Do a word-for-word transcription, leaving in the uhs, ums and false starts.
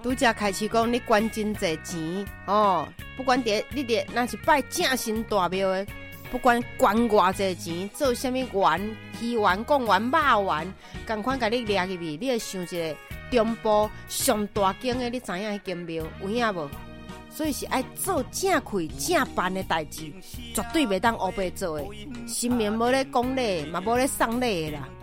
拄则开始讲你捐真济钱哦，不管伫你伫若是拜正神大庙的，不管捐偌济钱，做啥物丸、鱼丸、贡丸、肉丸，共款甲你掠入去，你会想一个中部上大间的，你知影迄间庙有影无？所以是爱做正开正办的代志，绝对袂当乌白做的。神明无咧讲礼，嘛无咧送礼的啦。